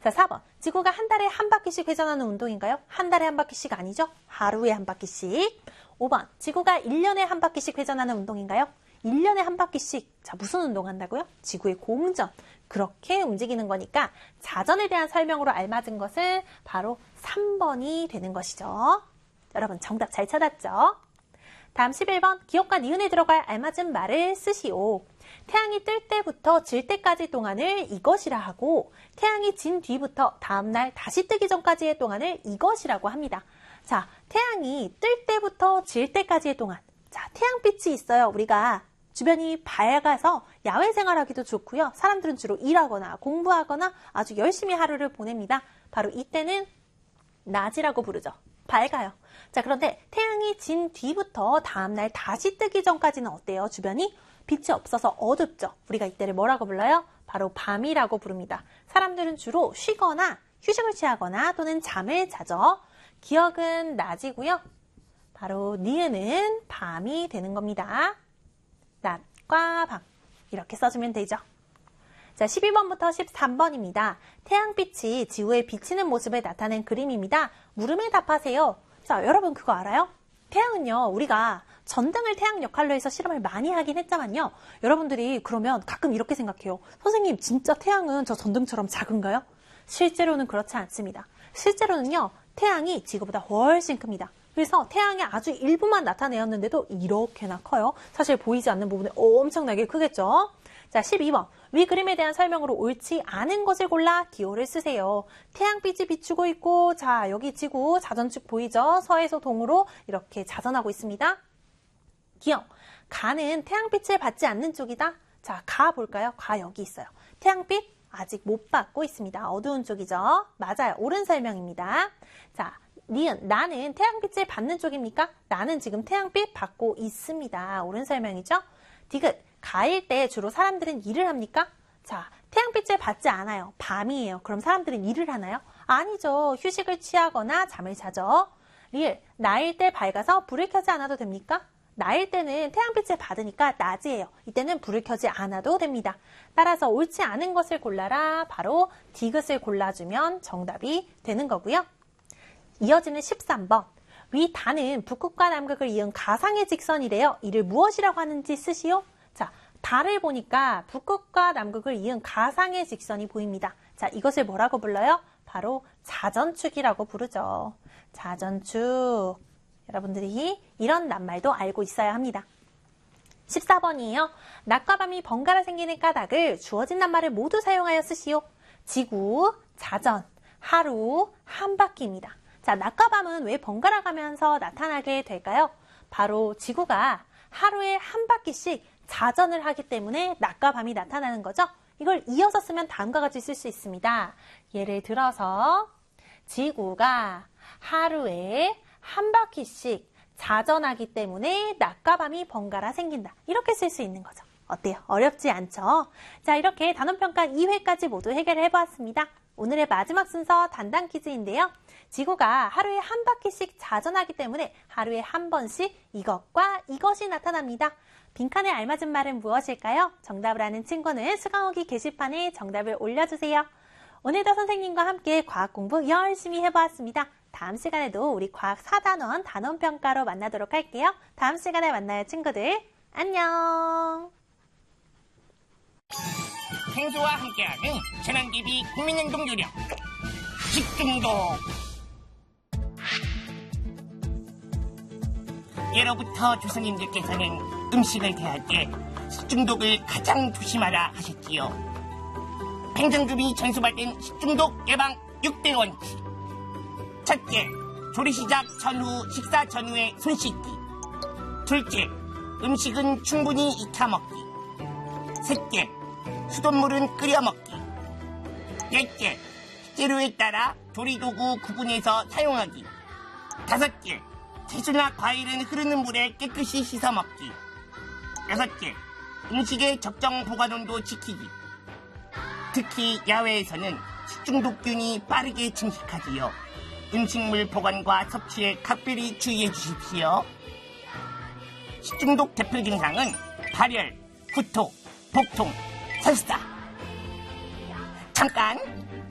자, 4번. 지구가 한 달에 한 바퀴씩 회전하는 운동인가요? 한 달에 한 바퀴씩 아니죠? 하루에 한 바퀴씩. 5번. 지구가 1년에 한 바퀴씩 회전하는 운동인가요? 1년에 한 바퀴씩. 자, 무슨 운동 한다고요? 지구의 공전. 그렇게 움직이는 거니까 자전에 대한 설명으로 알맞은 것은 바로 3번이 되는 것이죠. 여러분 정답 잘 찾았죠? 다음 11번. 기억과 니은에 들어갈 알맞은 말을 쓰시오. 태양이 뜰 때부터 질 때까지 동안을 이것이라 하고 태양이 진 뒤부터 다음날 다시 뜨기 전까지의 동안을 이것이라고 합니다. 자, 태양이 뜰 때부터 질 때까지의 동안. 자, 태양빛이 있어요. 우리가 주변이 밝아서 야외 생활하기도 좋고요. 사람들은 주로 일하거나 공부하거나 아주 열심히 하루를 보냅니다. 바로 이때는 낮이라고 부르죠. 밝아요. 자, 그런데 태양이 진 뒤부터 다음날 다시 뜨기 전까지는 어때요? 주변이 빛이 없어서 어둡죠. 우리가 이때를 뭐라고 불러요? 바로 밤이라고 부릅니다. 사람들은 주로 쉬거나 휴식을 취하거나 또는 잠을 자죠. 기억은 낮이고요. 바로 니은은 밤이 되는 겁니다. 낮과 밤 이렇게 써주면 되죠. 자, 12번부터 13번입니다. 태양빛이 지구에 비치는 모습을 나타낸 그림입니다. 물음에 답하세요. 자, 여러분 그거 알아요? 태양은요, 우리가 전등을 태양 역할로 해서 실험을 많이 하긴 했지만요. 여러분들이 그러면 가끔 이렇게 생각해요. 선생님, 진짜 태양은 저 전등처럼 작은가요? 실제로는 그렇지 않습니다. 실제로는요, 태양이 지구보다 훨씬 큽니다. 그래서 태양의 아주 일부만 나타내었는데도 이렇게나 커요. 사실 보이지 않는 부분에 엄청나게 크겠죠? 자, 12번. 위 그림에 대한 설명으로 옳지 않은 것을 골라 기호를 쓰세요. 태양빛이 비추고 있고, 자, 여기 지구 자전축 보이죠? 서에서 동으로 이렇게 자전하고 있습니다. 기억. 가는 태양빛을 받지 않는 쪽이다. 자, 가 볼까요? 가 여기 있어요. 태양빛 아직 못 받고 있습니다. 어두운 쪽이죠? 맞아요. 옳은 설명입니다. 자, 니은. 나는 태양빛을 받는 쪽입니까? 나는 지금 태양빛 받고 있습니다. 옳은 설명이죠? 디귿. 가을 때 주로 사람들은 일을 합니까? 자, 태양빛을 받지 않아요. 밤이에요. 그럼 사람들은 일을 하나요? 아니죠. 휴식을 취하거나 잠을 자죠. 리을. 나일 때 밝아서 불을 켜지 않아도 됩니까? 나일 때는 태양빛을 받으니까 낮이에요. 이때는 불을 켜지 않아도 됩니다. 따라서 옳지 않은 것을 골라라. 바로 디귿을 골라주면 정답이 되는 거고요. 이어지는 13번. 위 다는 북극과 남극을 이은 가상의 직선이래요. 이를 무엇이라고 하는지 쓰시오. 자, 달을 보니까 북극과 남극을 이은 가상의 직선이 보입니다. 자, 이것을 뭐라고 불러요? 바로 자전축이라고 부르죠. 자전축. 여러분들이 이런 낱말도 알고 있어야 합니다. 14번이에요. 낮과 밤이 번갈아 생기는 까닭을 주어진 낱말을 모두 사용하여 쓰시오. 지구, 자전, 하루, 한 바퀴입니다. 자, 낮과 밤은 왜 번갈아 가면서 나타나게 될까요? 바로 지구가 하루에 한 바퀴씩 자전을 하기 때문에 낮과 밤이 나타나는 거죠. 이걸 이어서 쓰면 다음과 같이 쓸 수 있습니다. 예를 들어서 지구가 하루에 한 바퀴씩 자전하기 때문에 낮과 밤이 번갈아 생긴다. 이렇게 쓸 수 있는 거죠. 어때요? 어렵지 않죠? 자, 이렇게 단원평가 2회까지 모두 해결을 해보았습니다. 오늘의 마지막 순서 단단 퀴즈인데요. 지구가 하루에 한 바퀴씩 자전하기 때문에 하루에 한 번씩 이것과 이것이 나타납니다. 빈칸에 알맞은 말은 무엇일까요? 정답을 아는 친구는 수강후기 게시판에 정답을 올려주세요. 오늘도 선생님과 함께 과학 공부 열심히 해보았습니다. 다음 시간에도 우리 과학 4단원 단원평가로 만나도록 할게요. 다음 시간에 만나요, 친구들. 안녕. 생수와 함께하는 재난기비 국민행동 요령 집중도. 예로부터 조상님들께서는 음식을 대할 때 식중독을 가장 조심하라 하셨지요. 행정급이 전수받은 식중독 예방 6대 원칙. 첫째, 조리 시작 전후, 식사 전후에 손 씻기. 둘째, 음식은 충분히 익혀 먹기. 셋째, 수돗물은 끓여 먹기. 넷째, 재료에 따라 조리도구 구분해서 사용하기. 다섯째, 채소나 과일은 흐르는 물에 깨끗이 씻어 먹기. 여섯째, 음식의 적정 보관온도 지키기. 특히 야외에서는 식중독균이 빠르게 침식하지요. 음식물 보관과 섭취에 각별히 주의해 주십시오. 식중독 대표 증상은 발열, 구토, 복통, 설사. 잠깐!